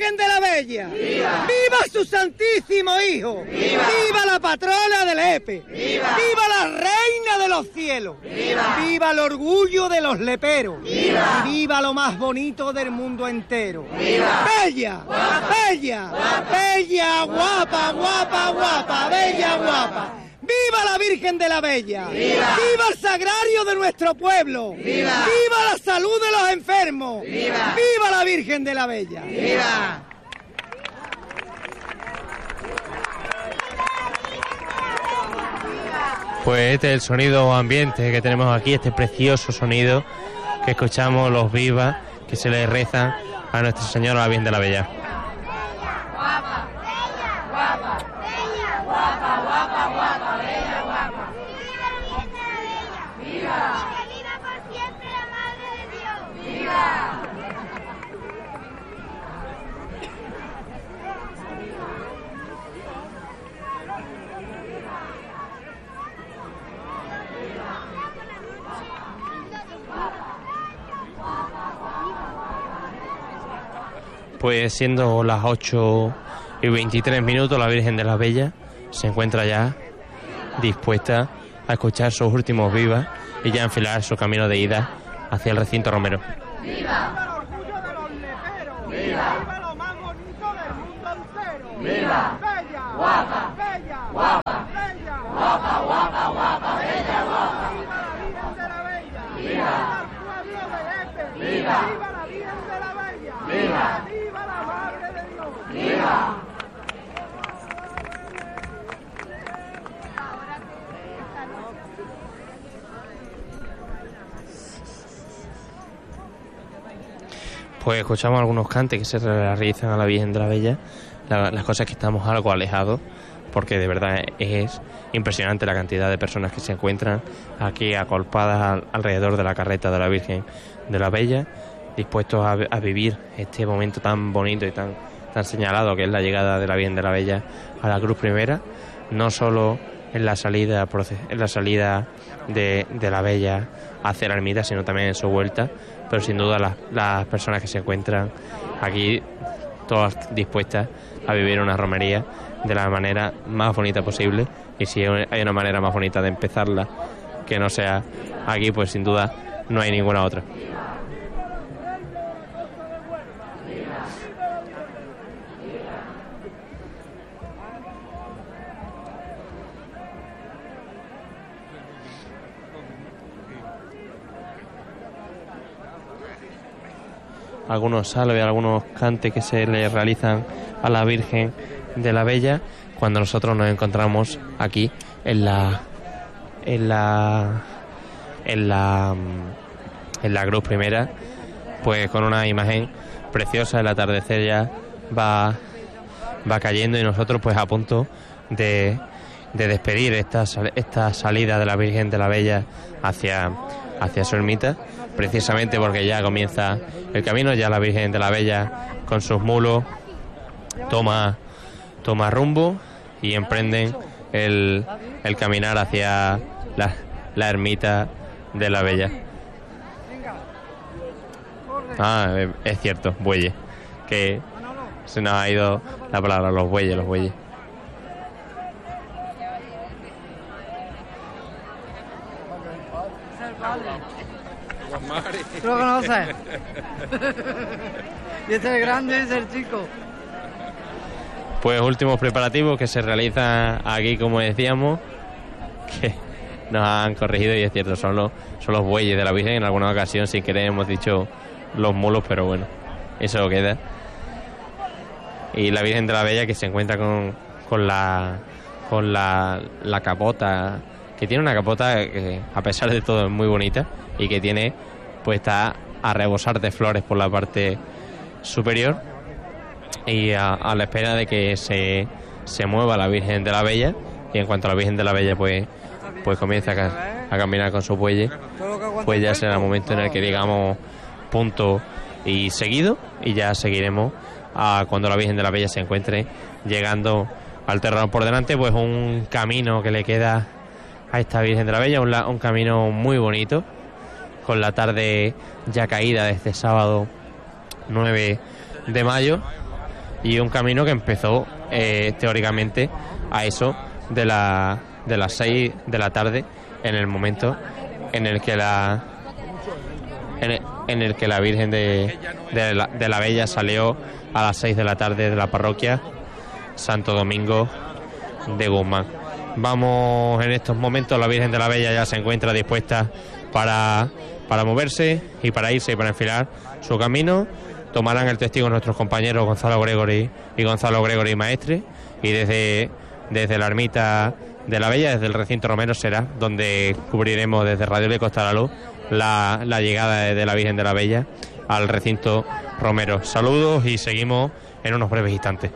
Virgen de la Bella! ¡Viva! ¡Viva su Santísimo Hijo! ¡Viva! ¡Viva la patrona del Epe! ¡Viva! ¡Viva la reina de los cielos! ¡Viva! ¡Viva el orgullo de los leperos! ¡Viva! ¡Y viva lo más bonito del mundo entero! ¡Viva! ¡Bella! ¡Guapa! ¡Bella! ¡Guapa! ¡Bella! ¡Guapa! ¡Guapa! ¡Guapa! ¡Bella! ¡Guapa! ¡Viva la Virgen de la Bella! ¡Viva! ¡Viva el sagrario de nuestro pueblo! ¡Viva! ¡Viva la salud de los enfermos! ¡Viva! ¡Viva la Virgen de la Bella! ¡Viva! Pues este es el sonido ambiente que tenemos aquí, este precioso sonido que escuchamos, los vivas que se le rezan a Nuestra Señora la Virgen de la Bella. Guapa, bella, guapa, bella, guapa, guapa, guapa, bella, guapa. ¡Viva la Virgen de la Bella! ¡Viva! ¡Que viva por siempre la Madre de Dios! ¡Viva! Pues siendo las 8:23, la Virgen de la Bella se encuentra ya dispuesta a escuchar sus últimos vivas y ya enfilar su camino de ida hacia el recinto romero. ¡Viva el orgullo de los leperos! ¡Viva! ¡Viva lo más bonito del mundo entero! ¡Viva! ¡Bella! ¡Guapa! ¡Bella! ¡Guapa! ¡Bella! ¡Guapa, guapa, guapa, bella, guapa! ¡Viva la Virgen de la Bella! ¡Viva! ¡Viva el pueblo de Epe! ¡Viva! ¡Viva la Virgen de la Bella! ¡Viva! ¡Viva la Madre de Dios! ¡Viva! Pues escuchamos algunos cantes que se realizan a la Virgen de la Bella. Las cosas que estamos algo alejados, porque de verdad es impresionante la cantidad de personas que se encuentran aquí acolpadas alrededor de la carreta de la Virgen de la Bella, dispuestos a vivir este momento tan bonito y tan señalado que es la llegada de la Virgen de la Bella a la Cruz Primera, no solo en la salida de la Bella hacia la ermita, sino también en su vuelta, pero sin duda las personas que se encuentran aquí todas dispuestas a vivir una romería de la manera más bonita posible, y si hay una manera más bonita de empezarla que no sea aquí, pues sin duda no hay ninguna otra. Algunos salves, algunos cantes que se le realizan a la Virgen de la Bella cuando nosotros nos encontramos aquí en la Cruz Primera, pues con una imagen preciosa. El atardecer ya va cayendo y nosotros pues a punto de despedir esta salida de la Virgen de la Bella hacia su ermita, precisamente porque ya comienza el camino. Ya la Virgen de la Bella con sus mulos toma rumbo y emprenden el caminar hacia la ermita de la Bella. Es cierto, bueyes, que se nos ha ido la palabra, los bueyes. ¿Tú lo conoces? Y este es el grande y este es el chico. Pues últimos preparativos que se realizan aquí, como decíamos, que nos han corregido, y es cierto, son los bueyes de la Virgen. En alguna ocasión sin querer hemos dicho los mulos, pero bueno, eso queda. Y la Virgen de la Bella, que se encuentra con la capota, que tiene una capota que a pesar de todo es muy bonita, y que tiene, pues está a rebosar de flores por la parte superior, y a la espera de que se mueva la Virgen de la Bella. Y en cuanto a la Virgen de la Bella pues comienza a caminar con su bueyes, pues ya será el momento en el que digamos punto y seguido, y ya seguiremos cuando la Virgen de la Bella se encuentre llegando al terreno. Por delante pues un camino que le queda a esta Virgen de la Bella, un camino muy bonito, con la tarde ya caída de este sábado 9 de mayo, y un camino que empezó teóricamente a eso de las 6 de la tarde, en el momento en el que la Virgen de la Bella salió a las 6 de la tarde de la parroquia Santo Domingo de Guzmán. Vamos, en estos momentos la Virgen de la Bella ya se encuentra dispuesta para moverse y para irse y para enfilar su camino. Tomarán el testigo nuestros compañeros Gonzalo Gregory Maestre, y desde la ermita de la Bella, desde el recinto romero, será donde cubriremos desde Radio Le Costa la Luz la llegada de la Virgen de la Bella al recinto romero. Saludos y seguimos en unos breves instantes.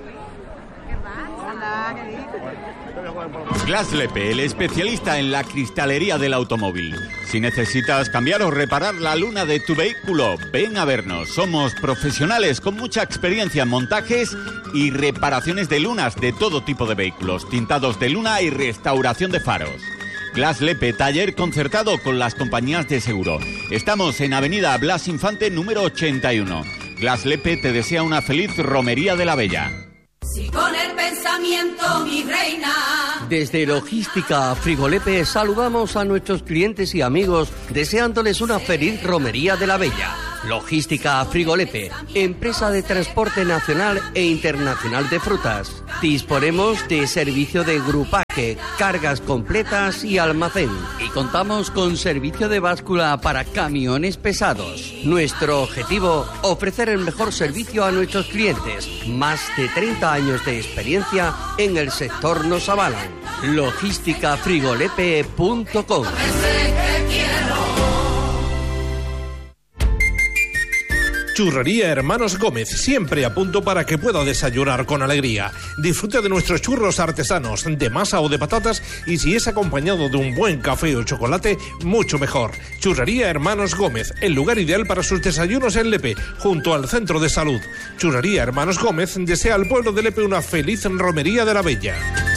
Glass Lepe, el especialista en la cristalería del automóvil. Si necesitas cambiar o reparar la luna de tu vehículo, ven a vernos. Somos profesionales con mucha experiencia en montajes y reparaciones de lunas de todo tipo de vehículos, tintados de luna y restauración de faros. Glass Lepe, taller concertado con las compañías de seguro. Estamos en Avenida Blas Infante, número 81. Glass Lepe te desea una feliz romería de la Bella. Si con el pensamiento, mi reina. Desde Logística Frigolepe saludamos a nuestros clientes y amigos deseándoles una feliz romería de la Bella. Logística Frigolepe, empresa de transporte nacional e internacional de frutas. Disponemos de servicio de grupaje, cargas completas y almacén. Y contamos con servicio de báscula para camiones pesados. Nuestro objetivo, ofrecer el mejor servicio a nuestros clientes. Más de 30 años de experiencia en el sector nos avalan. Logísticafrigolepe.com. Churrería Hermanos Gómez, siempre a punto para que pueda desayunar con alegría. Disfrute de nuestros churros artesanos, de masa o de patatas, y si es acompañado de un buen café o chocolate, mucho mejor. Churrería Hermanos Gómez, el lugar ideal para sus desayunos en Lepe, junto al centro de salud. Churrería Hermanos Gómez desea al pueblo de Lepe una feliz romería de la Bella.